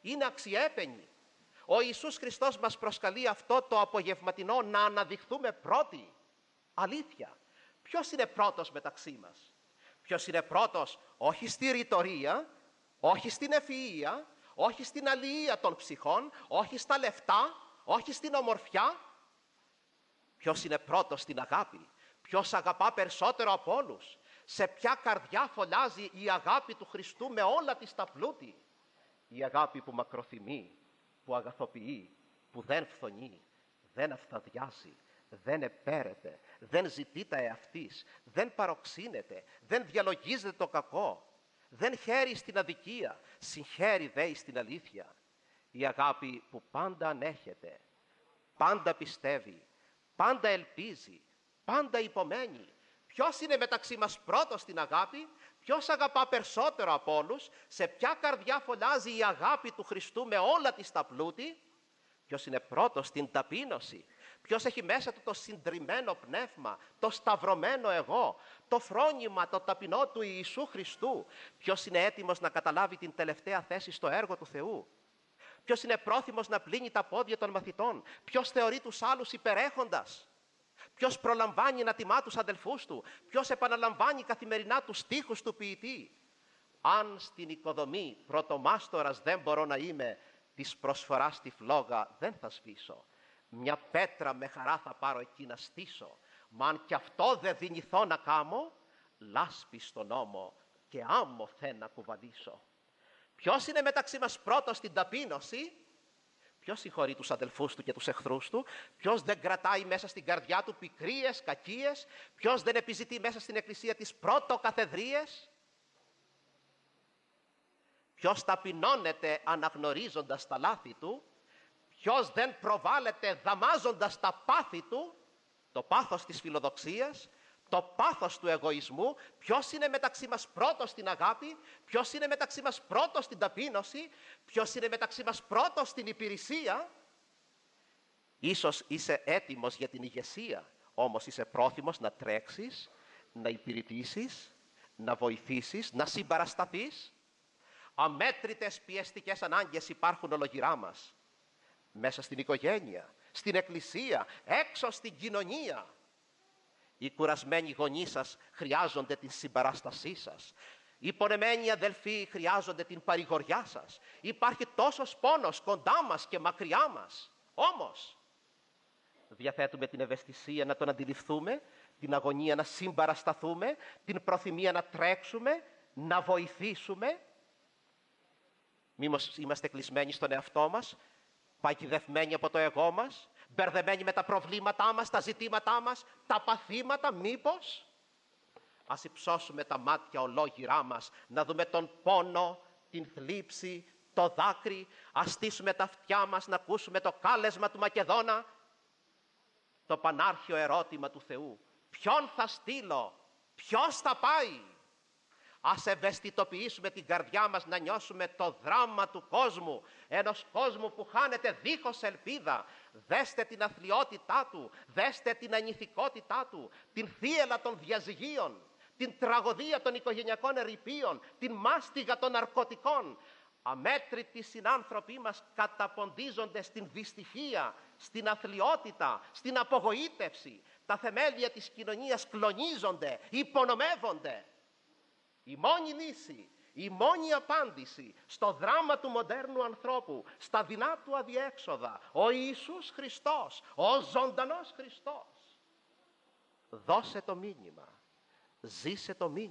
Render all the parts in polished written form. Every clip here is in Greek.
είναι αξιέπαινη. Ο Ιησούς Χριστός μας προσκαλεί αυτό το απογευματινό να αναδειχθούμε πρώτοι. Αλήθεια. Ποιος είναι πρώτος μεταξύ μας? Ποιος είναι πρώτος? Όχι στη ρητορία, όχι στην ευφυΐα, όχι στην αλληλεία των ψυχών, όχι στα λεφτά, όχι στην ομορφιά. Ποιος είναι πρώτος στην αγάπη? Ποιος αγαπά περισσότερο από όλους? Σε ποια καρδιά φωλιάζει η αγάπη του Χριστού με όλα της τα πλούτη? Η αγάπη που μακροθυμεί, που αγαθοποιεί, που δεν φθονεί, δεν αυθαδιάζει, δεν επέρεται, δεν ζητεί τα εαυτής, δεν παροξύνεται, δεν διαλογίζεται το κακό, δεν χαίρει στην αδικία, συγχαίρει δέει στην αλήθεια. Η αγάπη που πάντα ανέχεται, πάντα πιστεύει, πάντα ελπίζει, πάντα υπομένει. Ποιος είναι μεταξύ μας πρώτος στην αγάπη? Ποιος αγαπά περισσότερο από όλους? Σε ποια καρδιά φωλιάζει η αγάπη του Χριστού με όλα της τα πλούτη? Ποιος είναι πρώτος στην ταπείνωση? Ποιος έχει μέσα του το συντριμμένο πνεύμα, το σταυρωμένο εγώ, το φρόνημα, το ταπεινό του Ιησού Χριστού? Ποιος είναι έτοιμος να καταλάβει την τελευταία θέση στο έργο του Θεού? Ποιος είναι πρόθυμος να πλύνει τα πόδια των μαθητών? Ποιος θεωρεί τους άλλους υπερέχοντας? Ποιος προλαμβάνει να τιμά τους αδελφούς του? Ποιος επαναλαμβάνει καθημερινά τους στίχους του ποιητή? Αν στην οικοδομή πρωτομάστορας δεν μπορώ να είμαι, της προσφοράς τη φλόγα δεν θα σβήσω. Μια πέτρα με χαρά θα πάρω εκεί να στήσω. Μα αν κι αυτό δεν δυνηθώ να κάμω, λάσπη στον νόμο και άμμο θε να κουβαλήσω. Ποιος είναι μεταξύ μας πρώτος στην ταπείνωση? Ποιος συγχωρεί τους αδελφούς του και τους εχθρούς του? Ποιος δεν κρατάει μέσα στην καρδιά του πικρίες, κακίες? Ποιος δεν επιζητεί μέσα στην εκκλησία τις πρωτοκαθεδρίες? Ποιος ταπεινώνεται αναγνωρίζοντας τα λάθη του? Ποιος δεν προβάλλεται δαμάζοντας τα πάθη του? Το πάθος της φιλοδοξίας, το πάθος του εγωισμού. Ποιος είναι μεταξύ μας πρώτος στην αγάπη? Ποιος είναι μεταξύ μας πρώτος στην ταπείνωση? Ποιος είναι μεταξύ μας πρώτος στην υπηρεσία? Ίσως είσαι έτοιμος για την ηγεσία, όμως είσαι πρόθυμος να τρέξεις, να υπηρετήσεις, να βοηθήσεις, να συμπαρασταθείς? Αμέτρητες πιεστικές ανάγκες υπάρχουν ολογυρά μας. Μέσα στην οικογένεια, στην εκκλησία, έξω στην κοινωνία. Οι κουρασμένοι γονείς σας χρειάζονται την συμπαράστασή σας. Οι πονεμένοι αδελφοί χρειάζονται την παρηγοριά σας. Υπάρχει τόσος πόνος κοντά μας και μακριά μας. Όμως, διαθέτουμε την ευαισθησία να τον αντιληφθούμε, την αγωνία να συμπαρασταθούμε, την προθυμία να τρέξουμε, να βοηθήσουμε. Μήπως είμαστε κλεισμένοι στον εαυτό μας, παγιδευμένοι από το εγώ μας, μπερδεμένοι με τα προβλήματά μας, τα ζητήματά μας, τα παθήματα? Μήπως? Ας υψώσουμε τα μάτια ολόγυρά μας, να δούμε τον πόνο, την θλίψη, το δάκρυ. Ας στήσουμε τα αυτιά μας να ακούσουμε το κάλεσμα του Μακεδόνα, το πανάρχιο ερώτημα του Θεού. Ποιον θα στείλω? Ποιος θα πάει? Ας ευαισθητοποιήσουμε την καρδιά μας να νιώσουμε το δράμα του κόσμου, ενός κόσμου που χάνεται δίχως ελπίδα. Δέστε την αθλιότητά του, δέστε την ανηθικότητά του, την θύελλα των διαζυγίων, την τραγωδία των οικογενειακών ερειπίων, την μάστιγα των ναρκωτικών. Αμέτρητοι συνάνθρωποι μας καταποντίζονται στην δυστυχία, στην αθλιότητα, στην απογοήτευση. Τα θεμέλια της κοινωνίας κλονίζονται, υπονομεύονται. Η μόνη λύση, η μόνη απάντηση στο δράμα του μοντέρνου ανθρώπου, στα δεινά του αδιέξοδα, ο Ιησούς Χριστός, ο ζωντανός Χριστός. Δώσε το μήνυμα, ζήσε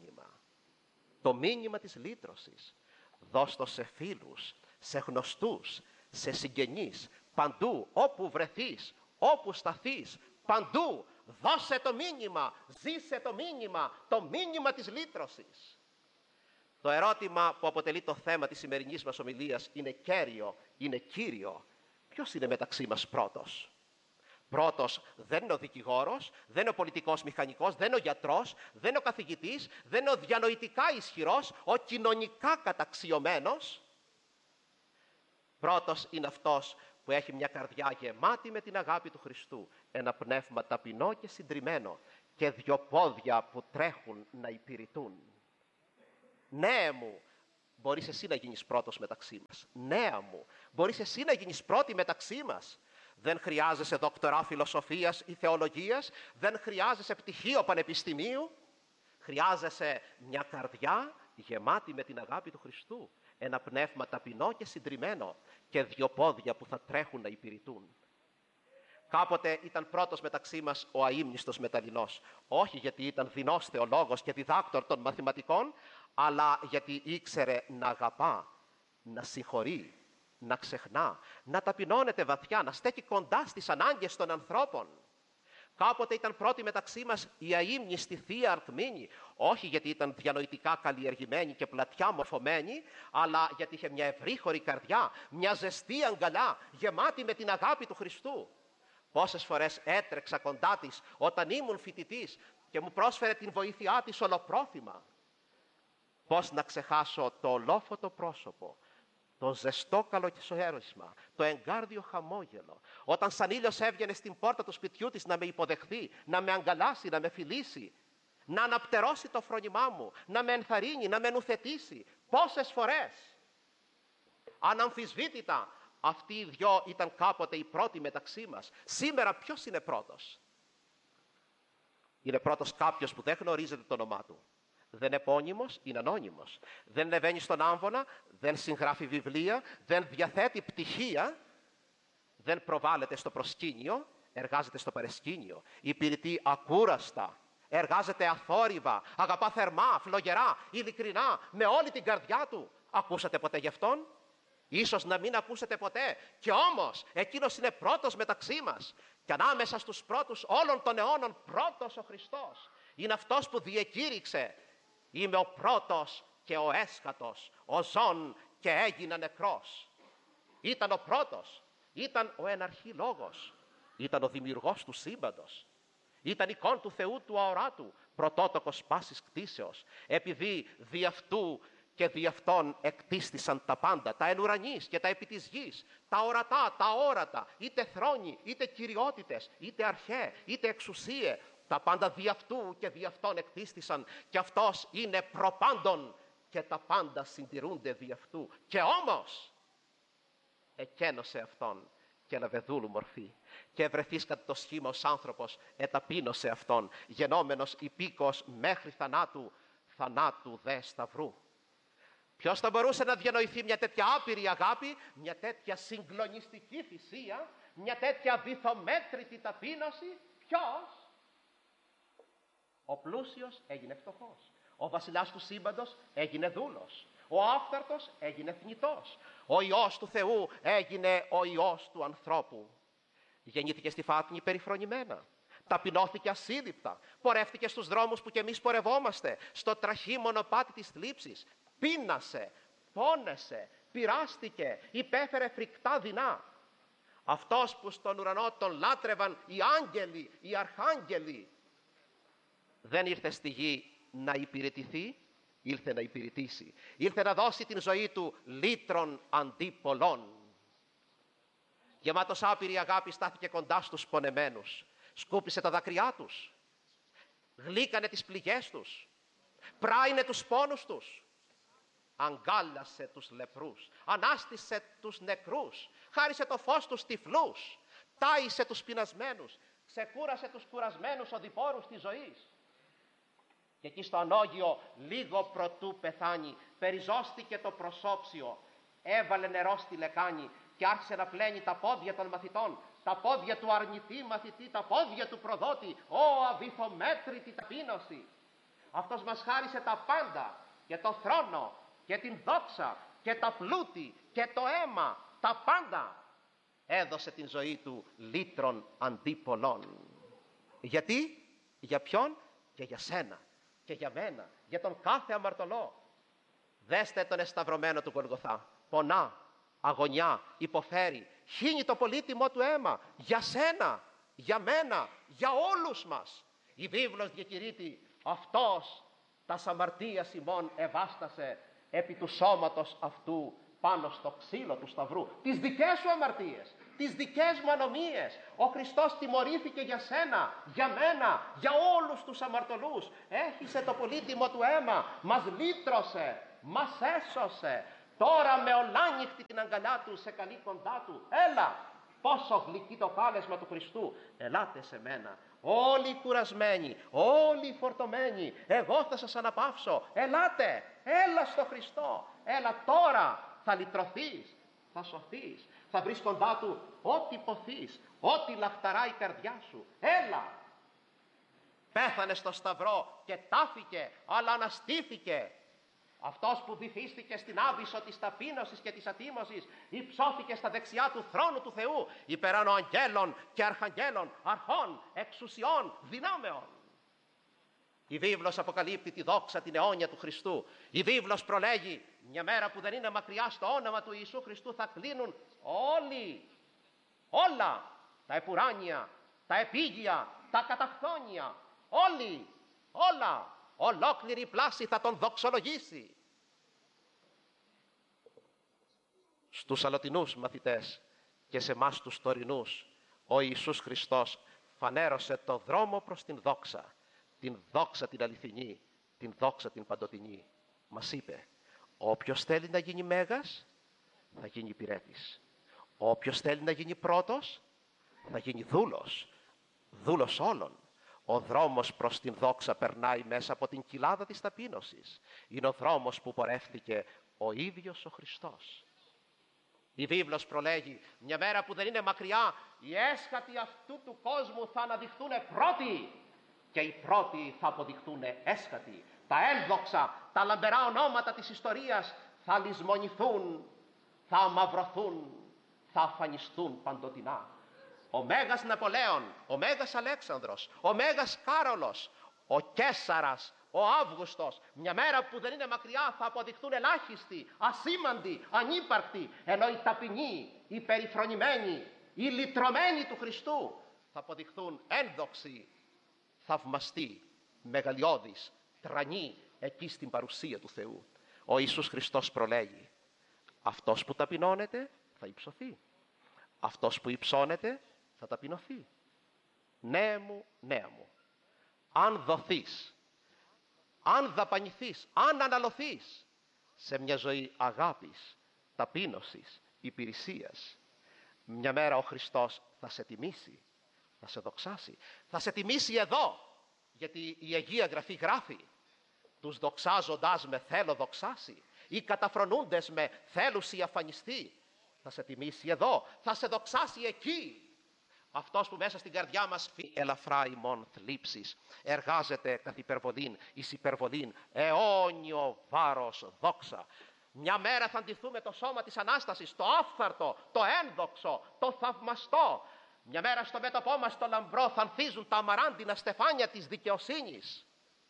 το μήνυμα της λύτρωσης. Δώσ' το σε φίλους, σε γνωστούς, σε συγγενείς, παντού, όπου βρεθείς, όπου σταθείς, παντού. Δώσε το μήνυμα, ζήσε το μήνυμα της λύτρωσης. Το ερώτημα που αποτελεί το θέμα της σημερινής μας ομιλίας είναι κέριο, είναι κύριο. Ποιος είναι μεταξύ μας πρώτος? Πρώτος δεν είναι ο δικηγόρος, δεν είναι ο πολιτικός μηχανικός, δεν είναι ο γιατρός, δεν είναι ο καθηγητής, δεν είναι ο διανοητικά ισχυρός, ο κοινωνικά καταξιωμένος. Πρώτος είναι αυτός που έχει μια καρδιά γεμάτη με την αγάπη του Χριστού, ένα πνεύμα ταπεινό και συντριμμένο και δυο πόδια που τρέχουν να υπηρετούν. Ναι μου, μπορείς εσύ να γίνεις πρώτος μεταξύ μας. Νέα μου, μπορείς εσύ να γίνεις πρώτη μεταξύ μας. Δεν χρειάζεσαι δόκτορα φιλοσοφίας ή θεολογίας, δεν χρειάζεσαι πτυχίο πανεπιστημίου. Χρειάζεσαι μια καρδιά γεμάτη με την αγάπη του Χριστού. Ένα πνεύμα ταπεινό και συντριμμένο και 2 πόδια που θα τρέχουν να υπηρετούν. Κάποτε ήταν πρώτος μεταξύ μας ο αείμνηστος Μεταλλινός. Όχι γιατί ήταν δεινός θεολόγος και διδάκτορ των μαθηματικών, αλλά γιατί ήξερε να αγαπά, να συγχωρεί, να ξεχνά, να ταπεινώνεται βαθιά, να στέκει κοντά στις ανάγκες των ανθρώπων. Κάποτε ήταν πρώτη μεταξύ μας η αείμνηστη Θεία Αρκμήνη, όχι γιατί ήταν διανοητικά καλλιεργημένη και πλατιά μορφωμένη, αλλά γιατί είχε μια ευρύχωρη καρδιά, μια ζεστή αγκαλιά, γεμάτη με την αγάπη του Χριστού. Πόσες φορές έτρεξα κοντά της όταν ήμουν φοιτητής και μου πρόσφερε την βοήθειά της ολοπρόθυμα. Πώς να ξεχάσω το ολόφωτο πρόσωπο, το ζεστό καλοκαιρίσμα, το εγκάρδιο χαμόγελο, όταν σαν ήλιος έβγαινε στην πόρτα του σπιτιού της να με υποδεχθεί, να με αγκαλάσει, να με φιλήσει, να αναπτερώσει το φρόνημά μου, να με ενθαρρύνει, να με νουθετήσει. Πόσες φορές! Αναμφισβήτητα, αυτοί οι 2 ήταν κάποτε οι πρώτοι μεταξύ μας. Σήμερα ποιος είναι πρώτος? Είναι πρώτος κάποιος που δεν γνωρίζετε το όνομά του. Δεν είναι επώνυμος, είναι ανώνυμος. Δεν ανεβαίνει στον άμβονα, δεν συγγράφει βιβλία, δεν διαθέτει πτυχία, δεν προβάλλεται στο προσκήνιο, εργάζεται στο παρεσκήνιο. Υπηρετεί ακούραστα, εργάζεται αθόρυβα, αγαπά θερμά, φλογερά, ειλικρινά, με όλη την καρδιά του. Ακούσατε ποτέ γι' αυτόν? Ίσως να μην ακούσετε ποτέ. Και όμως εκείνος είναι πρώτος μεταξύ μας. Και ανάμεσα στους πρώτους όλων των αιώνων, πρώτος ο Χριστός. Είναι αυτός που διακήρυξε: είμαι ο πρώτος και ο έσχατος, ο ζών και έγινα νεκρός. Ήταν ο πρώτος, ήταν ο εν αρχή λόγος, ήταν ο δημιουργός του σύμπαντος, ήταν εικόν του Θεού του αοράτου, πρωτότοκος πάσης κτίσεως, επειδή δι' αυτού και δι' αυτόν εκτίστησαν τα πάντα, τα εν ουρανής και τα επί της γης, τα ορατά, τα όρατα, είτε θρόνοι, είτε κυριότητες, είτε αρχαίε, είτε εξουσίε, τα πάντα δι' αυτού και δι' αυτόν εκτίστησαν, και αυτός είναι προπάντων και τα πάντα συντηρούνται δι' αυτού. Και όμως εκένωσε αυτόν και λαβεδούλου μορφή και βρεθείς κατά το σχήμα ως άνθρωπος, εταπείνωσε αυτόν, γενόμενος υπήκος μέχρι θανάτου, θανάτου δε σταυρού. Ποιος θα μπορούσε να διανοηθεί μια τέτοια άπειρη αγάπη, μια τέτοια συγκλονιστική θυσία, μια τέτοια βυθομέτρητη ταπείνωση? Ποιος? Ο πλούσιος έγινε φτωχός. Ο βασιλιάς του σύμπαντος έγινε δούλος. Ο άφθαρτος έγινε θνητός. Ο Υιός του Θεού έγινε ο Υιός του ανθρώπου. Γεννήθηκε στη Φάτνη περιφρονημένα. Ταπεινώθηκε ασύλληπτα. Πορεύτηκε στους δρόμους που κι εμείς πορευόμαστε. Στο τραχή μονοπάτι της θλίψης. Πείνασε, πόνεσε, πειράστηκε, υπέφερε φρικτά δεινά. Αυτός που στον ουρανό τον λάτρευαν οι άγγελοι, οι αρχάγγελοι, δεν ήρθε στη γη να υπηρετηθεί, ήρθε να υπηρετήσει. Ήρθε να δώσει την ζωή του λύτρων αντί πολλών. Γεμάτος άπειρη αγάπη στάθηκε κοντά στους πονεμένους. Σκούπισε τα δάκρυά τους. Γλύκανε τις πληγές τους. Πράινε τους πόνους τους. Αγκάλασε τους λεπρούς. Ανάστησε τους νεκρούς. Χάρισε το φως τους τυφλούς. Τάισε τους πεινασμένους. Ξεκούρασε τους κουρασμένους οδηπόρους της ζωής. Και εκεί στο ανώγειο, λίγο προτού πεθάνει, περιζώστηκε το προσώψιο, έβαλε νερό στη λεκάνη και άρχισε να πλένει τα πόδια των μαθητών, τα πόδια του αρνητή μαθητή, τα πόδια του προδότη. Ω αβυθομέτρητη ταπείνωση! Αυτός μας χάρισε τα πάντα, και το θρόνο και την δόξα και τα πλούτη και το αίμα, τα πάντα. Έδωσε την ζωή του λύτρων αντί πολλών. Γιατί? Για ποιον? Και για σένα και για μένα, για τον κάθε αμαρτωλό. Δέστε τον εσταυρωμένο του Γολγοθά. Πονά, αγωνιά, υποφέρει, χύνει το πολύτιμο του αίμα για σένα, για μένα, για όλους μας. Η βίβλος διακηρύττει: αυτός τας αμαρτίας ημών ευάστασε επί του σώματος αυτού πάνω στο ξύλο του σταυρού. Τις δικές σου αμαρτίες, τις δικές μου ανομίες. Ο Χριστός τιμωρήθηκε για σένα, για μένα, για όλους τους αμαρτωλούς. Έχισε το πολύτιμο του αίμα, μας λύτρωσε μας έσωσε. Τώρα με ολάνυχτη την αγκαλιά του σε καλεί κοντά του. Έλα, πόσο γλυκύ το κάλεσμα του Χριστού. Ελάτε σε μένα, όλοι οι κουρασμένοι, όλοι οι φορτωμένοι, εγώ θα σας αναπαύσω. Ελάτε, έλα στο Χριστό. Έλα τώρα, θα λυτρωθείς, θα σωθείς, θα βρεις κοντά του ό,τι ποθείς, ό,τι λαχταρά η καρδιά σου. Έλα. Πέθανε στο σταυρό και τάφηκε, αλλά αναστήθηκε. Αυτός που βυθίστηκε στην άβυσσο της ταπείνωσης και της ατίμωσης, υψώθηκε στα δεξιά του θρόνου του Θεού, υπεράνω αγγέλων και αρχαγγέλων, αρχών, εξουσιών, δυνάμεων. Η βίβλος αποκαλύπτει τη δόξα την αιώνια του Χριστού. Η βίβλος προλέγει, μια μέρα που δεν είναι μακριά, στο όνομα του Ιησού Χριστού θα κλείνουν όλα τα επουράνια, τα επίγεια, τα καταχθόνια, όλα. Ολόκληρη η πλάση θα τον δοξολογήσει. Στους αλλοτινούς μαθητές και σε εμάς τους τωρινούς, ο Ιησούς Χριστός φανέρωσε το δρόμο προς την δόξα την αληθινή, την δόξα την παντοτινή. Μας είπε, όποιος θέλει να γίνει μέγας, θα γίνει υπηρέτης. Όποιος θέλει να γίνει πρώτος, θα γίνει δούλος όλων. Ο δρόμος προς την δόξα περνάει μέσα από την κοιλάδα της ταπείνωσης. Είναι ο δρόμος που πορεύτηκε ο ίδιος ο Χριστός. Η βίβλος προλέγει, μια μέρα που δεν είναι μακριά, οι έσχατοι αυτού του κόσμου θα αναδειχθούν πρώτοι και οι πρώτοι θα αποδειχθούν έσχατοι. Τα ένδοξα, τα λαμπερά ονόματα της ιστορίας θα λησμονηθούν, θα αμαυρωθούν, θα αφανιστούν παντοτινά. Ο Μέγας Ναπολέων, ο Μέγας Αλέξανδρος, ο Μέγας Κάρολος, ο Καίσαρας, ο Αύγουστος, μια μέρα που δεν είναι μακριά θα αποδειχθούν ελάχιστοι, ασήμαντοι, ανύπαρκτοι, ενώ οι ταπεινοί, οι περιφρονημένοι, οι λυτρωμένοι του Χριστού θα αποδειχθούν ένδοξοι, θαυμαστοί, μεγαλειώδεις, τρανοί εκεί στην παρουσία του Θεού. Ο Ιησούς Χριστός προλέγει, αυτός που ταπεινώνεται θα υψωθεί, αυτός που υψώνεται θα ταπεινωθεί. Νέα μου, αν δοθείς, αν δαπανηθείς, αν αναλωθείς σε μια ζωή αγάπης, ταπείνωσης, υπηρεσίας, μια μέρα ο Χριστός θα σε τιμήσει, θα σε δοξάσει, θα σε τιμήσει εδώ, γιατί η Αγία Γραφή γράφει, τους δοξάζοντας με θέλω δοξάσει, ή καταφρονούντες με θέλουσι αφανιστεί. Θα σε τιμήσει εδώ, θα σε δοξάσει εκεί. Αυτός που μέσα στην καρδιά μας ελαφρά ημών θλίψεις, εργάζεται καθ' υπερβολήν, εις υπερβολήν, αιώνιο βάρος δόξα. Μια μέρα θα αντιθούμε το σώμα της Ανάστασης, το άφθαρτο, το ένδοξο, το θαυμαστό. Μια μέρα στο μέτωπό μας το λαμπρό θα ανθίζουν τα αμαράντινα στεφάνια της δικαιοσύνης.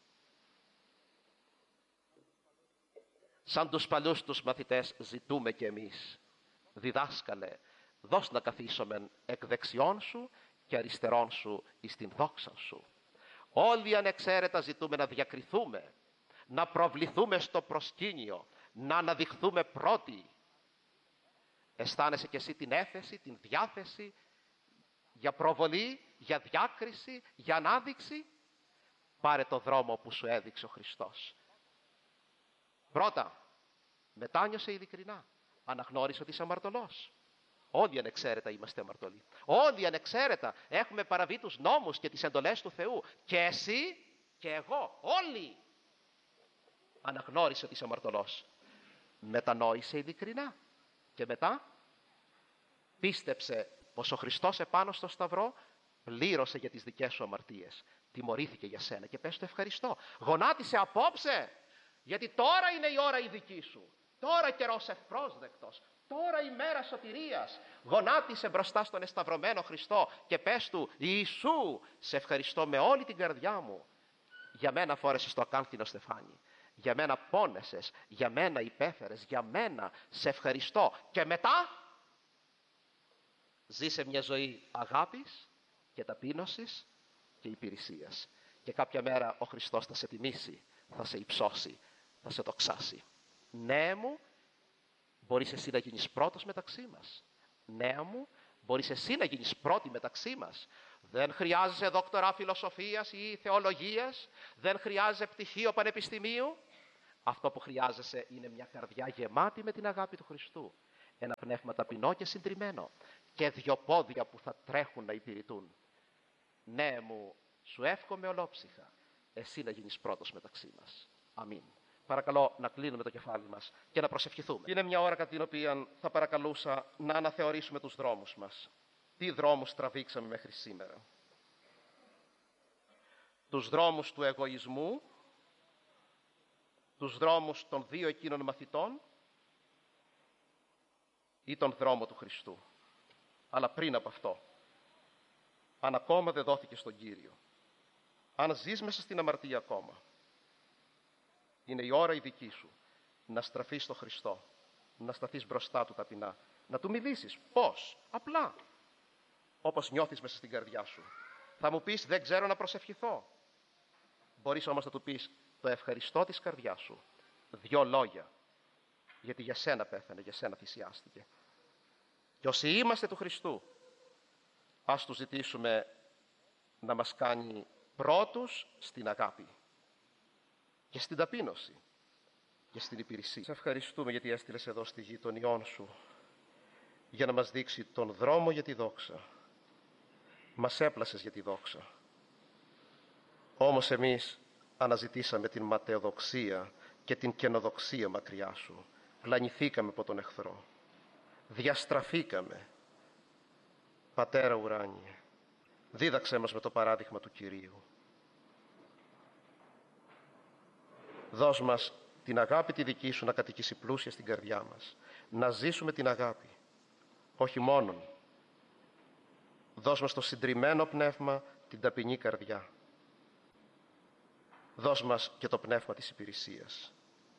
Σαν τους παλιούς τους μαθητές ζητούμε κι εμείς, διδάσκαλε, δώσ' να καθίσομεν εκ δεξιών σου και αριστερών σου εις την δόξα σου. Όλοι ανεξαίρετα ζητούμε να διακριθούμε, να προβληθούμε στο προσκήνιο, να αναδειχθούμε πρώτοι. Αισθάνεσαι κι εσύ την έφεση, την διάθεση για προβολή, για διάκριση, για ανάδειξη? Πάρε το δρόμο που σου έδειξε ο Χριστός. Πρώτα, μετάνιωσε ειλικρινά, αναγνώρισε ότι είσαι αμαρτωλός. Όλοι ανεξαίρετα είμαστε αμαρτωλοί. Όλοι ανεξαίρετα έχουμε παραβεί τους νόμους και τις εντολές του Θεού. Και εσύ και εγώ, όλοι. Αναγνώρισε ότι είσαι αμαρτωλός. Μετανόησε ειλικρινά. Και μετά πίστεψε πως ο Χριστός επάνω στο σταυρό πλήρωσε για τις δικές σου αμαρτίες. Τιμωρήθηκε για σένα και πες του ευχαριστώ. Γονάτισε απόψε, γιατί τώρα είναι η ώρα η δική σου. Τώρα καιρός ευπρόσδεκτος. Τώρα η μέρα σωτηρίας. Γονάτισε μπροστά στον εσταυρωμένο Χριστό και πες του, Ιησού, σε ευχαριστώ με όλη την καρδιά μου. Για μένα φόρεσες το ακάνθινο στεφάνι. Για μένα πόνεσες. Για μένα υπέφερες. Για μένα σε ευχαριστώ. Και μετά ζήσε μια ζωή αγάπης και ταπείνωσης και υπηρεσίας. Και κάποια μέρα ο Χριστός θα σε τιμήσει, θα σε υψώσει, θα σε δοξάσει. Ναι μου, μπορείς εσύ να γίνεις πρώτος μεταξύ μας. Νέα μου, μπορείς εσύ να γίνεις πρώτη μεταξύ μας. Δεν χρειάζεσαι δόκτορα φιλοσοφίας ή θεολογίας. Δεν χρειάζεσαι πτυχίο πανεπιστημίου. Αυτό που χρειάζεσαι είναι μια καρδιά γεμάτη με την αγάπη του Χριστού. Ένα πνεύμα ταπεινό και συντριμμένο. Και 2 πόδια που θα τρέχουν να υπηρετούν. Ναι μου, σου εύχομαι ολόψυχα, εσύ να γίνεις πρώτος μεταξύ μας. Αμήν. Παρακαλώ να κλείνουμε το κεφάλι μας και να προσευχηθούμε. Είναι μια ώρα κατά την οποία θα παρακαλούσα να αναθεωρήσουμε τους δρόμους μας. Τι δρόμους τραβήξαμε μέχρι σήμερα? Τους δρόμους του εγωισμού, τους δρόμους των 2 εκείνων μαθητών ή τον δρόμο του Χριστού? Αλλά πριν από αυτό, αν ακόμα δεν δόθηκε στον Κύριο, αν ζεις μέσα στην αμαρτία ακόμα, είναι η ώρα η δική σου να στραφείς στο Χριστό, να σταθείς μπροστά του ταπεινά, να του μιλήσεις. Πώς? Απλά. Όπως νιώθεις μέσα στην καρδιά σου. Θα μου πεις, δεν ξέρω να προσευχηθώ. Μπορείς όμως να του πεις το ευχαριστώ της καρδιάς σου. 2 λόγια. Γιατί για σένα πέθανε, για σένα θυσιάστηκε. Και όσοι είμαστε του Χριστού, ας του ζητήσουμε να μας κάνει πρώτους στην αγάπη και στην ταπείνωση και στην υπηρεσία. Σε ευχαριστούμε γιατί έστειλες εδώ στη γη τον Υιόν σου για να μας δείξει τον δρόμο για τη δόξα. Μας έπλασες για τη δόξα. Όμως εμείς αναζητήσαμε την ματαιοδοξία και την καινοδοξία μακριά σου. Πλανηθήκαμε από τον εχθρό. Διαστραφήκαμε. Πατέρα ουράνιε, δίδαξέ μας με το παράδειγμα του Κυρίου. Δώσ' μας την αγάπη τη δική σου να κατοικήσει πλούσια στην καρδιά μας. Να ζήσουμε την αγάπη, όχι μόνον. Δώσ' μας το συντριμμένο πνεύμα, την ταπεινή καρδιά. Δώσ' μας και το πνεύμα της υπηρεσίας.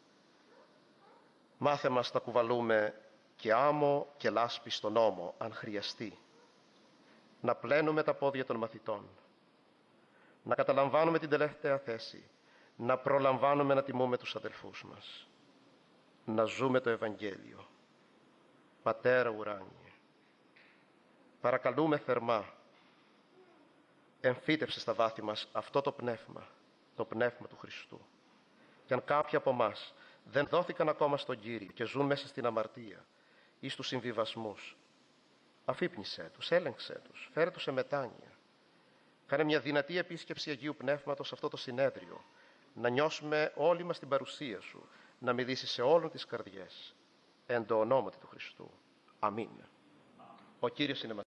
Μάθε μας να κουβαλούμε και άμμο και λάσπη στον ώμο, αν χρειαστεί. Να πλένουμε τα πόδια των μαθητών. Να καταλαμβάνουμε την τελευταία θέση. Να προλαμβάνουμε να τιμούμε τους αδελφούς μας. Να ζούμε το Ευαγγέλιο. Πατέρα ουράνιε, παρακαλούμε θερμά, εμφύτευσε στα βάθη μας αυτό το πνεύμα του Χριστού. Και αν κάποιοι από εμάς δεν δόθηκαν ακόμα στον Κύριο και ζουν μέσα στην αμαρτία ή στους συμβιβασμούς, αφύπνισέ τους, έλεγξέ τους, φέρε τους σε μετάνοια. Κάνε μια δυνατή επίσκεψη Αγίου Πνεύματος σε αυτό το συνέδριο, να νιώσουμε όλοι μας την παρουσία σου, να μιλήσεις σε όλων τις καρδιές, εν το ονόματι του Χριστού. Αμήν. Ο Κύριος είναι μαζί.